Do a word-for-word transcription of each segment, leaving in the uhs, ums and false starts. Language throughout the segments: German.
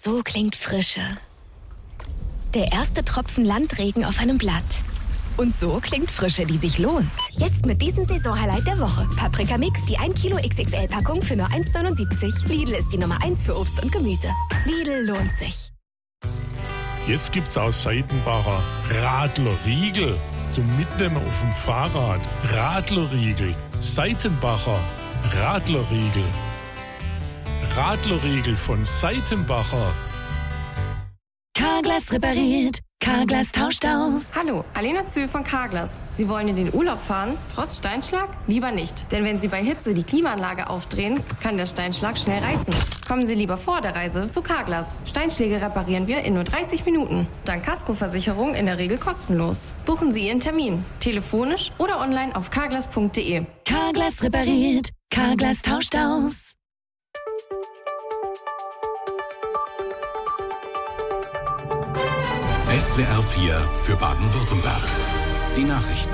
So klingt Frische. Der erste Tropfen Landregen auf einem Blatt. Und so klingt Frische, die sich lohnt. Jetzt mit diesem Saisonhighlight der Woche. Paprika Mix, die ein Kilo X X L-Packung für nur eins neunundsiebzig. Lidl ist die Nummer eins für Obst und Gemüse. Lidl lohnt sich. Jetzt gibt's aus Seitenbacher Radlerriegel zum Mitnehmen auf dem Fahrrad. Radlerriegel, Seitenbacher Radlerriegel. Radlerriegel von Seitenbacher. Carglass repariert, Carglass tauscht aus. Hallo, Alena Zühl von Carglass. Sie wollen in den Urlaub fahren, trotz Steinschlag? Lieber nicht. Denn wenn Sie bei Hitze die Klimaanlage aufdrehen, kann der Steinschlag schnell reißen. Kommen Sie lieber vor der Reise zu Carglass. Steinschläge reparieren wir in nur dreißig Minuten. Dank Kaskoversicherung in der Regel kostenlos. Buchen Sie Ihren Termin. Telefonisch oder online auf carglass punkt de. Carglass repariert, Carglass tauscht aus. S W R vier für Baden-Württemberg. Die Nachrichten.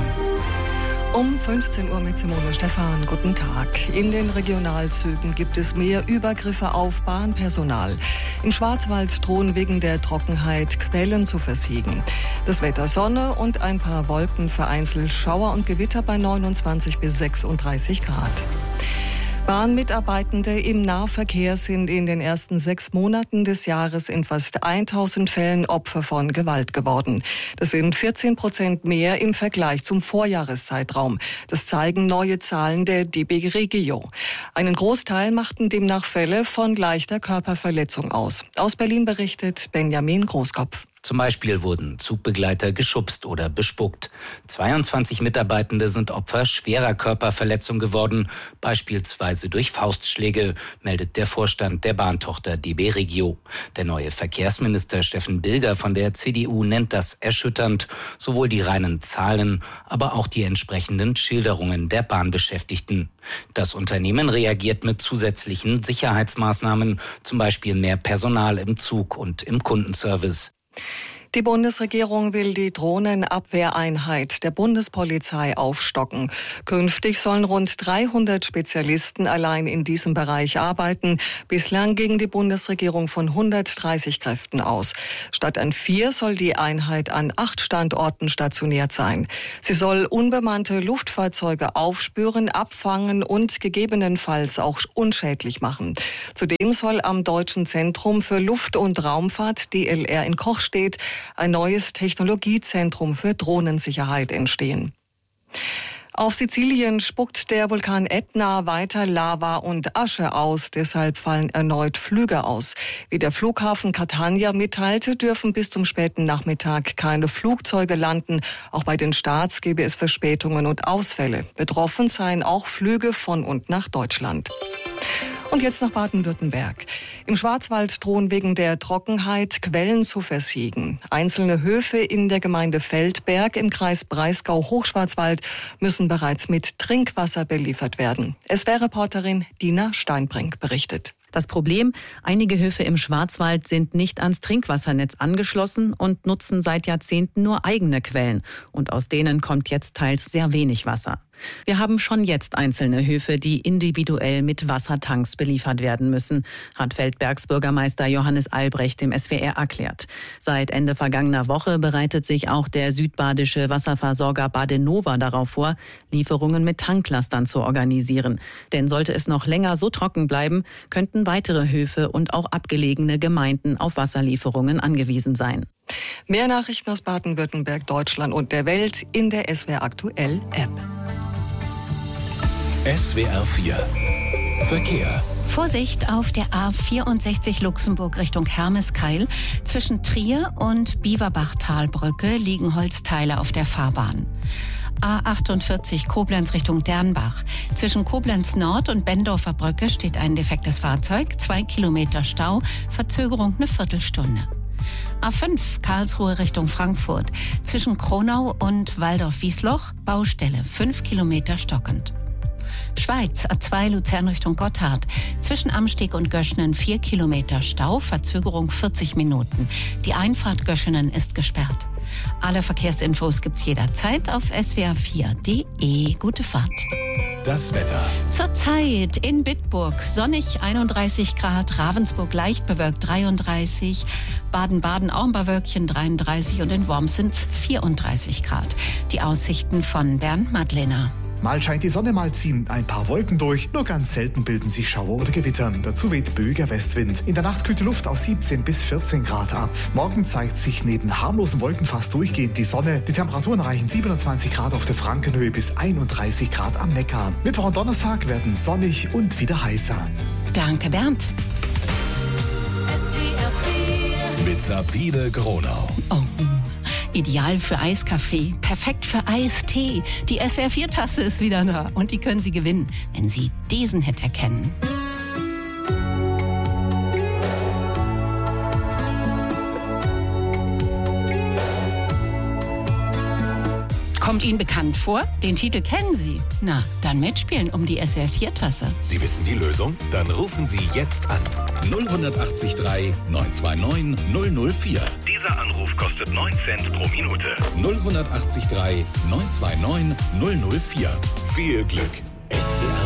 Um fünfzehn Uhr mit Simone Stephan. Guten Tag. In den Regionalzügen gibt es mehr Übergriffe auf Bahnpersonal. Im Schwarzwald drohen wegen der Trockenheit Quellen zu versiegen. Das Wetter Sonne und ein paar Wolken, vereinzelt Schauer und Gewitter bei neunundzwanzig bis sechsunddreißig Grad. Bahnmitarbeitende im Nahverkehr sind in den ersten sechs Monaten des Jahres in fast tausend Fällen Opfer von Gewalt geworden. Das sind vierzehn Prozent mehr im Vergleich zum Vorjahreszeitraum. Das zeigen neue Zahlen der D B Regio. Einen Großteil machten demnach Fälle von leichter Körperverletzung aus. Aus Berlin berichtet Benjamin Großkopf. Zum Beispiel wurden Zugbegleiter geschubst oder bespuckt. zweiundzwanzig Mitarbeitende sind Opfer schwerer Körperverletzung geworden, beispielsweise durch Faustschläge, meldet der Vorstand der Bahntochter D B Regio. Der neue Verkehrsminister Steffen Bilger von der C D U nennt das erschütternd, sowohl die reinen Zahlen, aber auch die entsprechenden Schilderungen der Bahnbeschäftigten. Das Unternehmen reagiert mit zusätzlichen Sicherheitsmaßnahmen, zum Beispiel mehr Personal im Zug und im Kundenservice. Die Bundesregierung will die Drohnenabwehreinheit der Bundespolizei aufstocken. Künftig sollen rund dreihundert Spezialisten allein in diesem Bereich arbeiten. Bislang ging die Bundesregierung von hundertdreißig Kräften aus. Statt an vier soll die Einheit an acht Standorten stationiert sein. Sie soll unbemannte Luftfahrzeuge aufspüren, abfangen und gegebenenfalls auch unschädlich machen. Zudem soll am Deutschen Zentrum für Luft- und Raumfahrt, D L R in Kochstedt, ein neues Technologiezentrum für Drohnensicherheit entstehen. Auf Sizilien spuckt der Vulkan Ätna weiter Lava und Asche aus. Deshalb fallen erneut Flüge aus. Wie der Flughafen Catania mitteilte, dürfen bis zum späten Nachmittag keine Flugzeuge landen. Auch bei den Starts gebe es Verspätungen und Ausfälle. Betroffen seien auch Flüge von und nach Deutschland. Und jetzt nach Baden-Württemberg. Im Schwarzwald drohen wegen der Trockenheit Quellen zu versiegen. Einzelne Höfe in der Gemeinde Feldberg im Kreis Breisgau-Hochschwarzwald müssen bereits mit Trinkwasser beliefert werden. S W R-Reporterin Dina Steinbrink berichtet. Das Problem, einige Höfe im Schwarzwald sind nicht ans Trinkwassernetz angeschlossen und nutzen seit Jahrzehnten nur eigene Quellen. Und aus denen kommt jetzt teils sehr wenig Wasser. Wir haben schon jetzt einzelne Höfe, die individuell mit Wassertanks beliefert werden müssen, hat Feldbergs Bürgermeister Johannes Albrecht dem S W R erklärt. Seit Ende vergangener Woche bereitet sich auch der südbadische Wasserversorger Badenova darauf vor, Lieferungen mit Tanklastern zu organisieren. Denn sollte es noch länger so trocken bleiben, könnten weitere Höfe und auch abgelegene Gemeinden auf Wasserlieferungen angewiesen sein. Mehr Nachrichten aus Baden-Württemberg, Deutschland und der Welt in der S W R Aktuell App. S W R vier Verkehr. Vorsicht auf der A vierundsechzig Luxemburg Richtung Hermeskeil. Zwischen Trier und Biewerbach-Talbrücke liegen Holzteile auf der Fahrbahn. A achtundvierzig Koblenz Richtung Dernbach. Zwischen Koblenz Nord und Bendorfer Brücke steht ein defektes Fahrzeug. Zwei Kilometer Stau, Verzögerung eine Viertelstunde. A fünf Karlsruhe Richtung Frankfurt. Zwischen Kronau und Waldorf-Wiesloch Baustelle. Fünf Kilometer stockend. Schweiz, A zwei Luzern Richtung Gotthard. Zwischen Amsteg und Göschenen vier Kilometer Stau, Verzögerung vierzig Minuten. Die Einfahrt Göschenen ist gesperrt. Alle Verkehrsinfos gibt's jederzeit auf s w r vier punkt d e. Gute Fahrt. Das Wetter. Zurzeit in Bitburg sonnig einunddreißig Grad, Ravensburg leicht bewölkt dreiunddreißig, Baden-Baden auch ein paar Wölkchen dreiunddreißig und in Worms sind's vierunddreißig Grad. Die Aussichten von Bernd Madlener. Mal scheint die Sonne, mal ziehen ein paar Wolken durch. Nur ganz selten bilden sich Schauer oder Gewitter. Dazu weht böiger Westwind. In der Nacht kühlt die Luft aus siebzehn bis vierzehn Grad ab. Morgen zeigt sich neben harmlosen Wolken fast durchgehend die Sonne. Die Temperaturen reichen siebenundzwanzig Grad auf der Frankenhöhe bis einunddreißig Grad am Neckar. Mittwoch und Donnerstag werden sonnig und wieder heißer. Danke, Bernd. Mit Sabine Gronau. Oh. Ideal für Eiskaffee, perfekt für Eistee. Die S W R vier Tasse ist wieder da und die können Sie gewinnen, wenn Sie diesen Hit erkennen. Kommt Ihnen bekannt vor? Den Titel kennen Sie. Na, dann mitspielen um die S W R vier Tasse. Sie wissen die Lösung? Dann rufen Sie jetzt an. null acht drei neun zwei neun null null vier. Dieser Anruf kostet neun Cent pro Minute. null acht drei neun zwei neun null null vier. Viel Glück. S W R